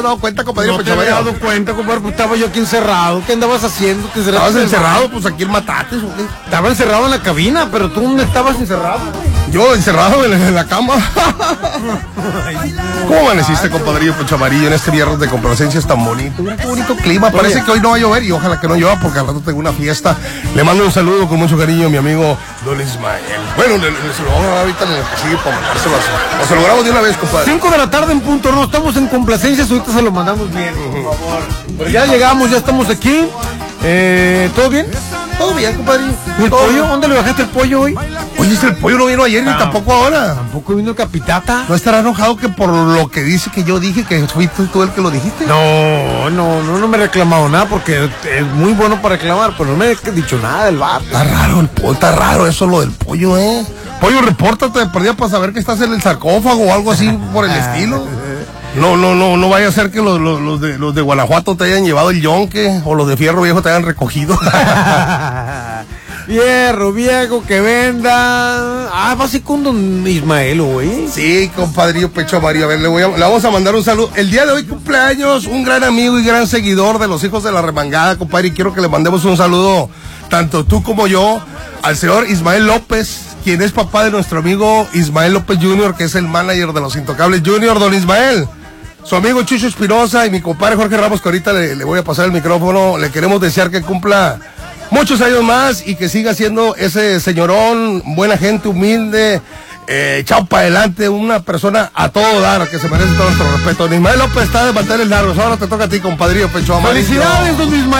dado cuenta, compadre? No te había dado cuenta, compadre, pues estaba yo aquí encerrado. ¿Qué andabas haciendo? ¿Estabas encerrado? Pues aquí en Matates, ¿o qué? Estaba encerrado en la cabina, pero tú no estabas encerrado. Yo encerrado en la cama. ¿Cómo amaneciste, compadrillo Poncho Amarillo, en este viernes de complacencias tan bonito? Mira qué bonito clima. Parece que hoy no va a llover y ojalá que no llueva porque al rato tengo una fiesta. Le mando un saludo con mucho cariño a mi amigo Don Ismael. Bueno, se lo vamos a dar ahorita en el que sigue para mandárselo así. O se lo grabamos de una vez, compadre. 5 de la tarde en punto, no, estamos en complacencias, ahorita se lo mandamos bien, por favor. Pero ya llegamos, ya estamos aquí. ¿Todo bien? Todo bien, compadre. ¿El pollo? ¿Dónde le bajaste el pollo hoy? Oye, el pollo no vino ayer ni tampoco ahora. ¿Tampoco vino el capitata? ¿No estará enojado que por lo que dice que yo dije que fuiste tú el que lo dijiste? No me he reclamado nada porque es muy bueno para reclamar, pero no me he dicho nada del vato. Está raro el pollo, está raro eso lo del pollo, Pollo, repórtate de perdida para saber que estás en el sarcófago o algo así por el estilo. No vaya a ser que los de Guanajuato te hayan llevado el yonque o los de Fierro Viejo te hayan recogido. Fierro Viejo que venda. Vas con Don Ismael, güey. Sí, compadrillo Pecho Amarillo. A ver, le vamos a mandar un saludo. El día de hoy cumpleaños un gran amigo y gran seguidor de los Hijos de la Remangada, compadre, y quiero que le mandemos un saludo, tanto tú como yo, al señor Ismael López, quien es papá de nuestro amigo Ismael López Jr., que es el manager de los Intocables Junior. Don Ismael, su amigo Chucho Espinosa y mi compadre Jorge Ramos, que ahorita le voy a pasar el micrófono, le queremos desear que cumpla muchos años más y que siga siendo ese señorón, buena gente, humilde, echado para adelante, una persona a todo dar, que se merece todo nuestro respeto. Don Ismael López está de mantener largos. Ahora te toca a ti, compadrillo Pecho Amarillo. ¡Felicidades, don Ismael!